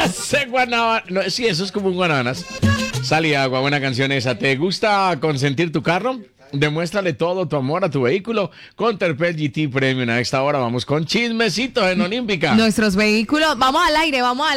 Hace guanábana. No, sí, eso es como un guanábanas. Sal y agua, buena canción esa. ¿Te gusta consentir tu carro? Demuéstrale todo tu amor a tu vehículo con Terpel GT Premium. A esta hora vamos con chismecitos en Olímpica. Nuestros vehículos, vamos al aire. Vamos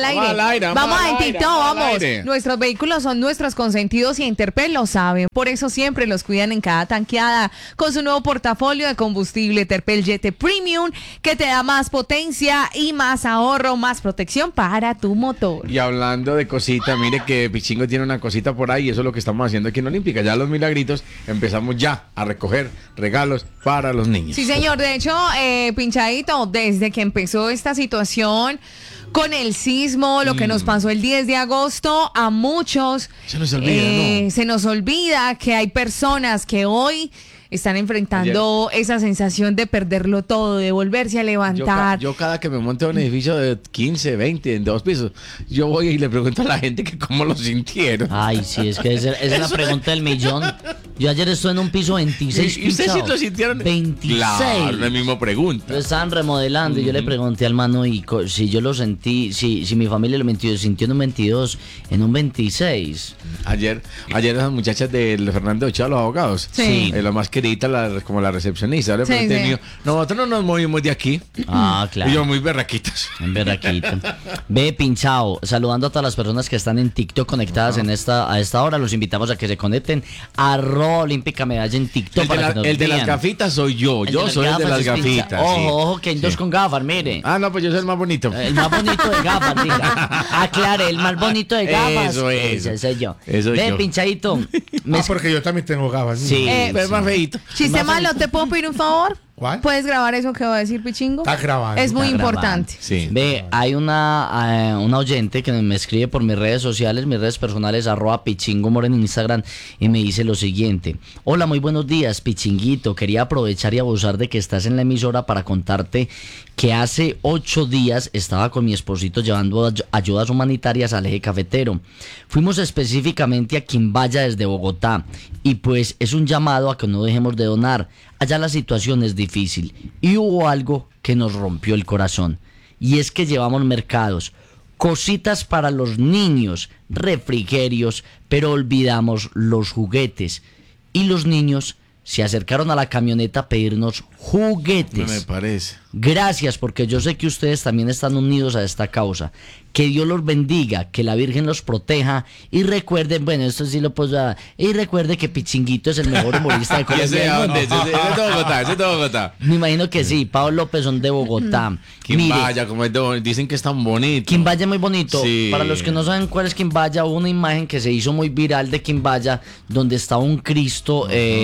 en TikTok, vamos. Nuestros vehículos son nuestros consentidos y en Terpel lo saben. Por eso siempre los cuidan en cada tanqueada con su nuevo portafolio de combustible Terpel GT Premium, que te da más potencia y más ahorro, más protección para tu motor. Y hablando de cositas, mire que Pichingo tiene una cosita por ahí. Eso es lo que estamos haciendo aquí en Olímpica. Ya los milagritos empezamos ya a recoger regalos para los niños. Sí, señor. De hecho, Pinchadito, desde que empezó esta situación con el sismo, lo que nos pasó el 10 de agosto, a muchos se nos olvida, ¿no? Se nos olvida que hay personas que hoy están enfrentando esa sensación de perderlo todo, de volverse a levantar. Yo cada que me monto a un edificio de 15, 20, en 2 pisos, yo voy y le pregunto a la gente que cómo lo sintieron. Ay, sí, es que esa es la pregunta del millón. Yo ayer estuve en un piso 26. ¿Y ustedes sí lo sintieron? 26. Claro, la misma pregunta. Lo estaban remodelando y yo le pregunté al mano y si yo lo sentí, si mi familia lo sintió en un 22, en un 26. Ayer esas muchachas del Fernando Ochoa, los abogados, Sí. Lo más querida, como la recepcionista, le pregunté, mío, nosotros no nos movimos de aquí. Ah, claro. Y yo muy berraquitos. En berraquito. Ve, Pinchao, saludando a todas las personas que están en TikTok conectadas a esta hora, los invitamos a que se conecten a Olímpica Medalla en TikTok. El de las gafitas soy yo. Yo soy el de las gafitas. Ojo, que hay dos con gafas, mire. Ah, no, pues yo soy el más bonito. El más bonito de gafas, diga. Aclare, el más bonito de gafas. Eso. Ese soy yo. Eso Ve, yo. Pinchadito. Porque yo también tengo gafas. Sí. Pero es más feíto. Chiste malo, ¿te puedo pedir un favor? ¿Cuál? ¿Puedes grabar eso que va a decir Pichingo? Está grabando. Es muy Está importante. Sí. Ve, hay una oyente que me escribe por mis redes sociales, mis redes personales, @pichingomor en Instagram, y me dice lo siguiente: hola, muy buenos días, Pichinguito. Quería aprovechar y abusar de que estás en la emisora para contarte que hace 8 días estaba con mi esposito llevando ayudas humanitarias al eje cafetero. Fuimos específicamente a Quimbaya desde Bogotá, y pues es un llamado a que no dejemos de donar. Allá la situación es difícil y hubo algo que nos rompió el corazón, y es que llevamos mercados, cositas para los niños, refrigerios, pero olvidamos los juguetes, y los niños se acercaron a la camioneta a pedirnos juguetes. No me parece. Gracias, porque yo sé que ustedes también están unidos a esta causa. Que Dios los bendiga, que la Virgen los proteja, y recuerden, bueno, esto sí lo puedo dar, y recuerde que Pichinguito es el mejor humorista de ¿Y Colombia. ese de dónde? ¿Ese es de Bogotá? Me imagino que sí, Pablo López son de Bogotá. Quimbaya, como dicen que es tan bonito. Quimbaya es muy bonito. Sí. Para los que no saben cuál es Quimbaya, hubo una imagen que se hizo muy viral de Quimbaya, donde estaba un Cristo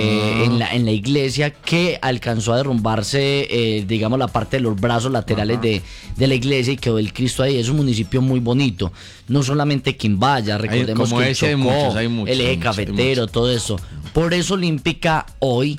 en la iglesia, que alcanzó a derrumbarse, digamos, la parte de los brazos laterales de la iglesia, y quedó el Cristo ahí. Es un municipio muy bonito. No solamente Quimbaya, recordemos como que ese Chocó, hay muchos, el eje cafetero, todo eso. Por eso Olímpica hoy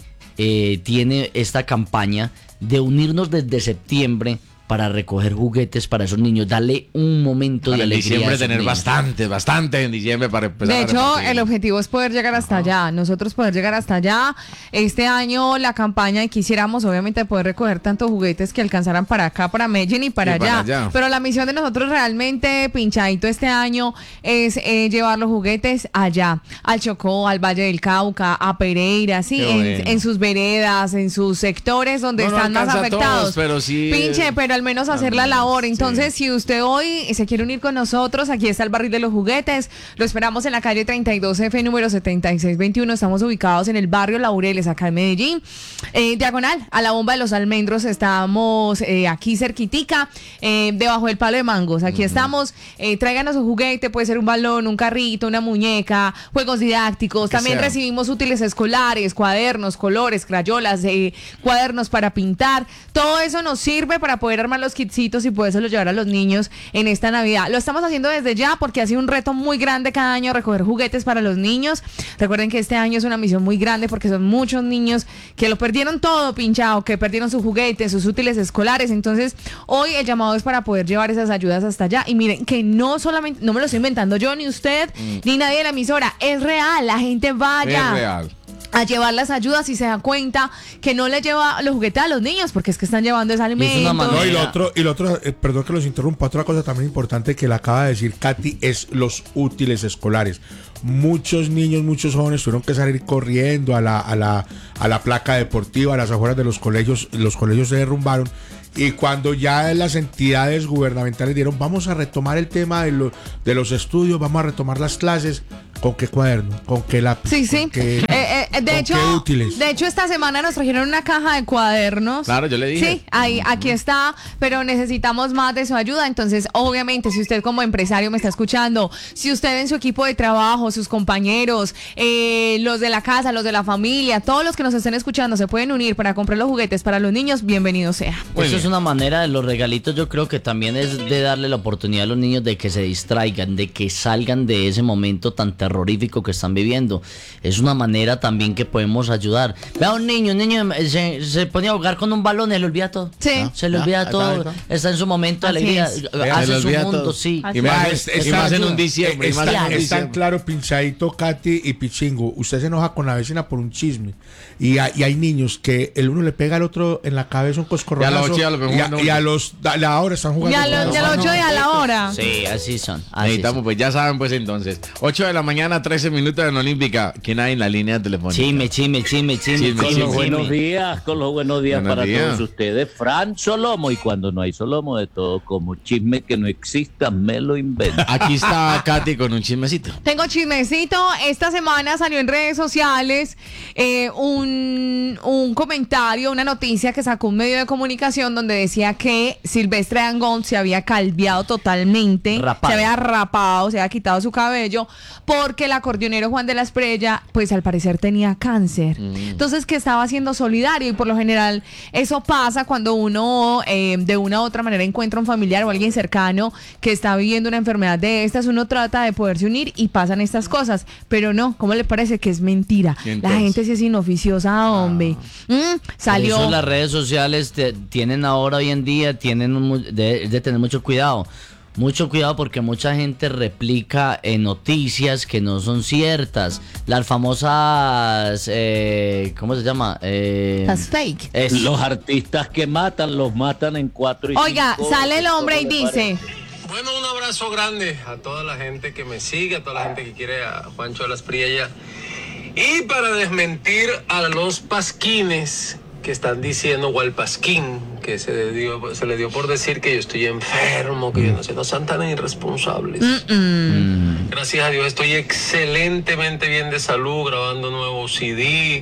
tiene esta campaña de unirnos desde septiembre para recoger juguetes para esos niños, darle un momento de Para en alegría. diciembre a esos tener niños. bastante en diciembre para empezar. De a hecho, repartir. el objetivo es poder llegar hasta allá, nosotros poder llegar hasta allá. Este año la campaña, y quisiéramos obviamente poder recoger tantos juguetes que alcanzaran para acá, para Medellín y para allá. Pero la misión de nosotros realmente, Pinchadito, este año es llevar los juguetes allá, al Chocó, al Valle del Cauca, a Pereira, sí, en sus veredas, en sus sectores donde están más afectados. Todos, pero sí, Pinche, pero al menos hacer la labor. Entonces, si usted hoy se quiere unir con nosotros, aquí está el barril de los juguetes. Lo esperamos en la calle 32F, número 7621. Estamos ubicados en el barrio Laureles, acá en Medellín. Diagonal a la bomba de los almendros. Estamos aquí cerquitica, debajo del palo de mangos. Aquí estamos. Tráiganos un juguete, puede ser un balón, un carrito, una muñeca, juegos didácticos. También recibimos útiles escolares, cuadernos, colores, crayolas, cuadernos para pintar. Todo eso nos sirve para poder armar los kitsitos y podérselos llevar a los niños en esta Navidad. Lo estamos haciendo desde ya porque ha sido un reto muy grande cada año recoger juguetes para los niños. Recuerden que este año es una misión muy grande porque son muchos niños que lo perdieron todo, Pinchado, que perdieron sus juguetes, sus útiles escolares. Entonces, hoy el llamado es para poder llevar esas ayudas hasta allá. Y miren, que no solamente, no me lo estoy inventando yo, ni usted, ni nadie de la emisora. Es real, la gente vaya. Es real. a llevar las ayudas y se da cuenta que no le lleva los juguetes a los niños porque es que están llevando ese alimento. No, y lo otro, perdón que los interrumpa, otra cosa también importante que le acaba de decir Katy es los útiles escolares. Muchos niños, muchos jóvenes tuvieron que salir corriendo a la placa deportiva, a las afueras de los colegios se derrumbaron. Y cuando ya las entidades gubernamentales dieron, vamos a retomar el tema de los estudios, vamos a retomar las clases, ¿con qué cuaderno? ¿Con qué lápiz? Sí, sí. De hecho, esta semana nos trajeron una caja de cuadernos. Claro, yo le dije. Sí, aquí está, pero necesitamos más de su ayuda. Entonces, obviamente, si usted como empresario me está escuchando, si usted en su equipo de trabajo, sus compañeros, los de la casa, los de la familia, todos los que nos estén escuchando se pueden unir para comprar los juguetes para los niños, bienvenido sea. Eso es una manera de los regalitos, yo creo que también es de darle la oportunidad a los niños de que se distraigan, de que salgan de ese momento tan terrorífico que están viviendo. Es una manera también que podemos ayudar. Vea un niño se ponía a jugar con un balón y se le olvida todo. Sí. Se le olvida todo. Está en su momento de alegría. Hace su mundo, todo. Sí. Y más en un diciembre. Es tan claro, Pinchadito, Katy y Pichingo. Usted se enoja con la vecina por un chisme. Y hay niños que el uno le pega al otro en la cabeza un coscorronazo. Y a la hora están jugando. Y a los 8 y a la hora. Sí, así son. Necesitamos, pues ya saben, pues entonces. 8 de la mañana, 13 minutos en Olímpica. ¿Quién hay en la línea telefónica? Chime. Con los buenos días Buenos para días. todos ustedes. Fran Solomo, y cuando no hay Solomo de todo, como chisme que no exista, me lo invento. Aquí está Katy con un chismecito. Tengo chismecito. Esta semana salió en redes sociales un comentario, una noticia que sacó un medio de comunicación donde decía que Silvestre Dangond se había calviado totalmente, Rapado. se había rapado, se había quitado su cabello, porque el acordeonero Juan de la Espriella, pues al parecer tenía cáncer. Entonces, que estaba siendo solidario, y por lo general eso pasa cuando uno de una u otra manera encuentra un familiar o alguien cercano que está viviendo una enfermedad de estas, uno trata de poderse unir y pasan estas cosas, pero no, ¿cómo le parece que es mentira? La gente sí es inoficiosa, hombre. Salió. Por eso las redes sociales tienen ahora, hoy en día, de tener mucho cuidado. Mucho cuidado porque mucha gente replica noticias que no son ciertas. Las famosas, ¿cómo se llama? That's fake. Los artistas que los matan en 4 y 5. Oiga, sale el hombre y dice... Bueno, un abrazo grande a toda la gente que me sigue, a toda la gente que quiere a Juancho de la Espriella. Y para desmentir a los pasquines que están diciendo, o al pasquín, que se le dio por decir que yo estoy enfermo, que yo no sé, no sean tan irresponsables. Gracias a Dios estoy excelentemente bien de salud, grabando nuevo CD.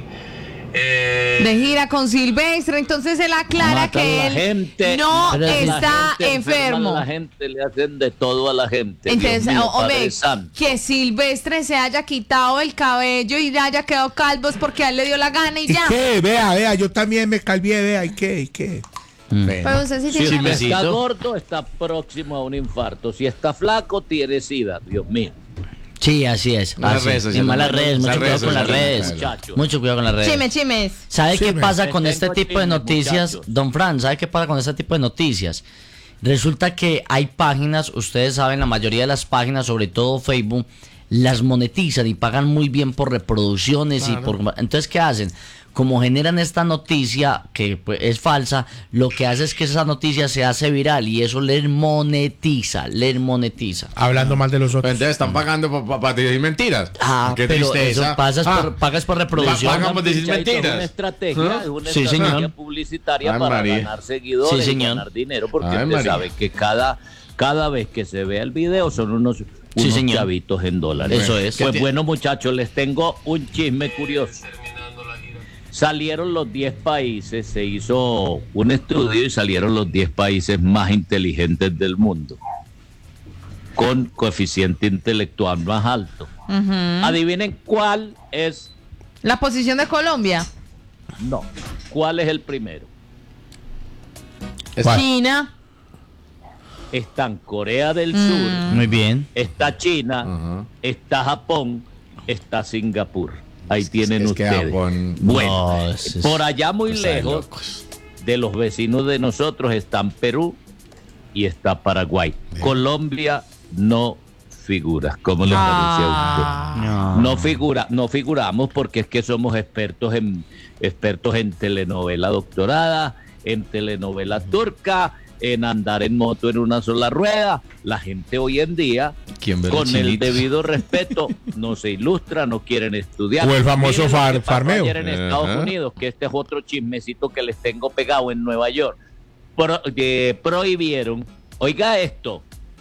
De gira con Silvestre, entonces él aclara que él no está enfermo. La gente le hacen de todo a la gente. Entonces, Dios mío, hombre, Padre Santo. que Silvestre se haya quitado el cabello y haya quedado calvo es porque a él le dio la gana y ¿Y ya. qué? Vea, yo también me calvié, vea, ¿y qué? Pero usted sí Si tiene... usted está gordo, está próximo a un infarto. Si está flaco, tiene sida. Dios mío. Sí, así es. Malas así. redes sociales. Y malas redes, mucho Las cuidado redes con las sociales, redes. muchachos. Mucho cuidado con las redes. Chimes. ¿Sabe qué pasa con Tengo este tipo de chismes, noticias, muchachos. don Fran? ¿Sabe qué pasa con este tipo de noticias? Resulta que hay páginas, ustedes saben, la mayoría de las páginas, sobre todo Facebook, las monetizan y pagan muy bien por reproducciones y por... Entonces, ¿qué hacen? Como generan esta noticia que pues, es falsa, lo que hace es que esa noticia se hace viral y eso les monetiza. Hablando mal de los Pero otros. entonces están pagando para decir mentiras. Qué pero tristeza. eso pagas por reproducción. Pagan por decir Pinchadito, mentiras. Es una estrategia, es una Sí, estrategia señor. publicitaria Ay, para María. ganar seguidores Sí, y señor. ganar dinero, porque Ay, usted María. sabe que cada vez que se vea el video son unos Sí, señor. chavitos en dólares. Eso es. Pues bueno, muchachos, les tengo un chisme curioso. Salieron los 10 países, se hizo un estudio y salieron los 10 países más inteligentes del mundo, con coeficiente intelectual más alto. Adivinen cuál es, La posición de Colombia. cuál es el primero. ¿Cuál? China. Están Corea del Sur, Muy bien. está China, está Japón, está Singapur. Ahí tienen es que ustedes. Japón- Bueno, No, eso es- por allá muy Está de lejos locos. de los vecinos de nosotros están Perú y está Paraguay. Colombia no figuras. ¿Cómo le parece a usted? No figuramos porque es que somos expertos en telenovela doctorada, en telenovela turca, en andar en moto en una sola rueda. La gente hoy en día, con el debido respeto, no se ilustra, no quieren estudiar. O el famoso farmeo. Ayer en Estados Unidos, que este es otro chismecito que les tengo pegado en Nueva York. Prohibieron, oiga esto,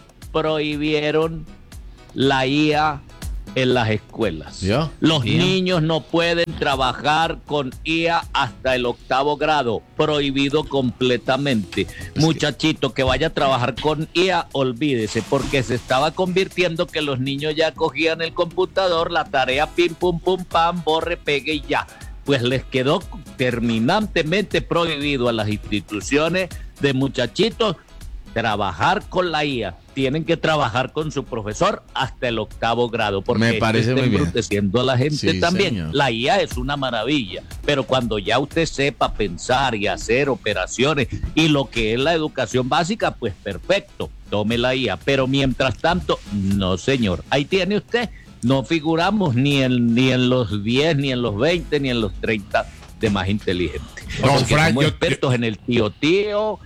prohibieron la IA en las escuelas. ¿Ya? Los niños no pueden trabajar con IA hasta el 8º grado, prohibido completamente. Muchachito que vaya a trabajar con IA, olvídese, porque se estaba convirtiendo que los niños ya cogían el computador, la tarea pim pum pum pam, borre, pegue y ya. Pues les quedó terminantemente prohibido a las instituciones de muchachitos trabajar con la IA. Tienen que trabajar con su profesor hasta el 8º grado, porque me parece está muy bien. embruteciendo a la gente Sí, también. señor. La IA es una maravilla, pero cuando ya usted sepa pensar y hacer operaciones y lo que es la educación básica, pues perfecto, tome la IA. Pero mientras tanto, no señor. Ahí tiene usted, no figuramos ni en los 10, ni en los 20, ni en los 30 de más inteligentes. No, Porque Frank, somos yo- expertos en el tío,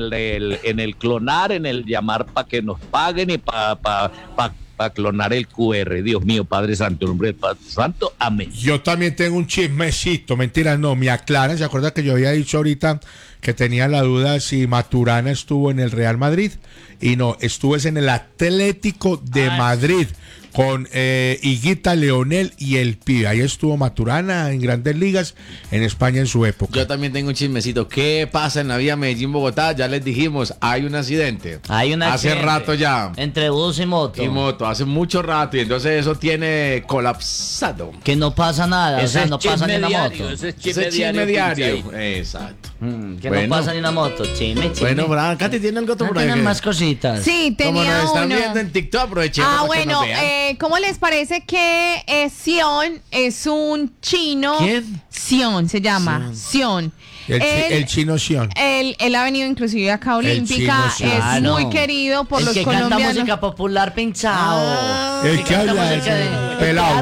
en el clonar, en el llamar para que nos paguen y para clonar el QR. Dios mío, Padre Santo, en nombre del Padre Santo, amén. Yo también tengo un chismecito, mentira, no, me aclaran, ¿se acuerda que yo había dicho ahorita que tenía la duda si Maturana estuvo en el Real Madrid? Y no, estuvo en el Atlético de Madrid con Higuita, Leonel y el Pibe. Ahí estuvo Maturana en Grandes Ligas en España en su época. Yo también tengo un chismecito. ¿Qué pasa en la vía Medellín-Bogotá? Ya les dijimos, hay un accidente. Hay un Hace accidente rato ya. entre bus y moto. Y moto, hace mucho rato. Y entonces eso tiene colapsado. Que no pasa nada, o sea, no pasa ni una moto. Ese es Ese chisme diario. Quince. Exacto. Que Bueno. no pasa ni una moto. Chisme. Bueno, Bran, Katy tiene algo no por ahí. tienen más cositas. Sí, Como tenía nos están uno. viendo en TikTok, aprovechemos para que Bueno, nos vean. ¿cómo les parece que Sion es un chino? ¿Quién? Sion se llama, Sion. El chino Sion. Él ha venido inclusive acá a Olímpica, chino, es claro. muy querido por el los que canta colombianos. música popular pinchado. El que habla de pelados.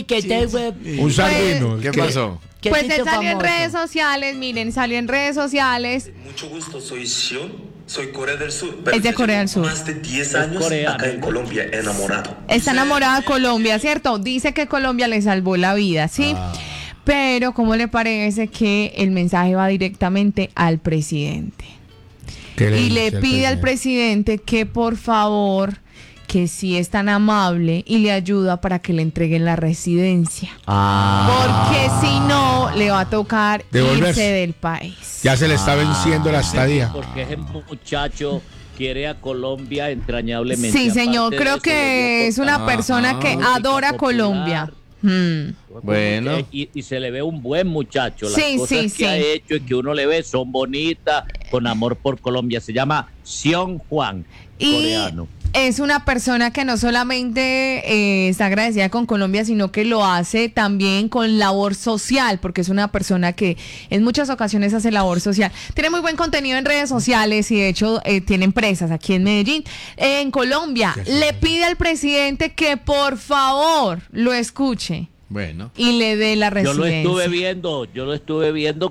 Un sardino. ¿Qué que- pasó? Pues él salió en redes sociales, miren, salió en redes sociales. Mucho gusto, soy Sion, soy Corea del Sur. Es de Corea del Sur. Más de 10 años coreano. acá en Colombia, enamorado. Está enamorada de Colombia, ¿cierto? Dice que Colombia le salvó la vida, ¿sí? Pero, ¿cómo le parece que el mensaje va directamente al presidente? ¿Qué Y le dice el pide al presidente que por favor, que si es tan amable y le ayuda para que le entreguen la residencia. Porque si no, le va a tocar Devolverse. irse del país. Ya se le está venciendo la estadía. Porque ese muchacho quiere a Colombia entrañablemente. Sí, señor, Aparte de creo eso, que le es dio una por- persona que música adora popular. Colombia. Bueno. Y se le ve un buen muchacho. Las Sí, cosas sí, que ha sí. hecho y que uno le ve son bonitas, con amor por Colombia. Se llama Sion Juan, Y coreano. es una persona que no solamente está agradecida con Colombia, sino que lo hace también con labor social, porque es una persona que en muchas ocasiones hace labor social. Tiene muy buen contenido en redes sociales y de hecho tiene empresas aquí en Medellín. En Colombia le pide al presidente que por favor lo escuche Bueno. y le dé la Yo residencia. lo estuve viendo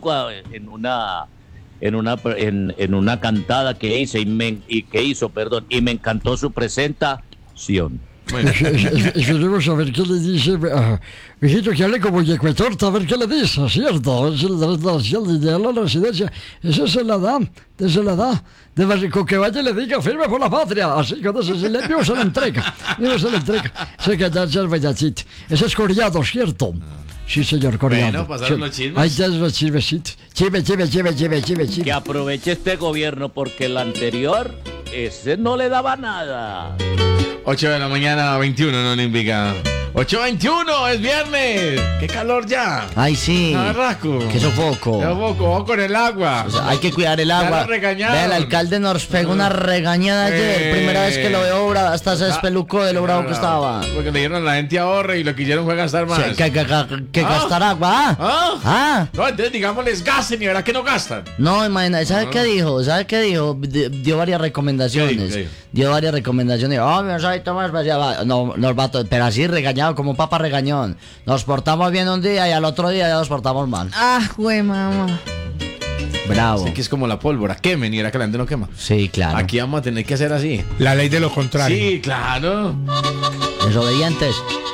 en una cantada que hice y me encantó su presentación. Esperemos a ver qué le dice. Mijito, que hable como Yecuetorta, a ver qué le dice, ¿cierto? Es la residencia. Eso se la da, con que vaya y le diga, firme por la patria. Así, cuando se le envío, se le entrega. Se queda el bellacito. Ese es coreano, ¿cierto? Sí, señor, coreano. Bueno, pasaron los chismes. Ahí ya es los chismecitos. Chisme. Que aproveche este gobierno porque el anterior, ese no le daba nada. 8 de la mañana, 21, no le indica. 8:21, es viernes. ¡Qué calor ya! Ay, sí. Arraco. Qué sofoco. Qué poco, ojo con el agua. O sea, hay que cuidar el Ya agua. lo regañaron. Vea, el alcalde nos pegó una regañada ayer. Primera vez que lo veo, hasta se despelucó de lo bravo que estaba. Porque le dieron a la gente ahorre y lo que hicieron fue gastar más. Sí, que gastar agua. No, entonces digámosles gasten y verá que no gastan. No, imagina, ¿sabe qué dijo? ¿Sabe qué dijo? Dio varias recomendaciones. ¿Qué dijo? Dio varias recomendaciones. Oh, no, nos va pero así regañado, como papa regañón. Nos portamos bien un día y al otro día ya nos portamos mal. Ah, güey, mamá. Bravo. Así que es como la pólvora, quemen y era que la gente no quema. Sí, claro. Aquí vamos a tener que hacer así. La ley de lo contrario. Sí, claro. Desobedientes.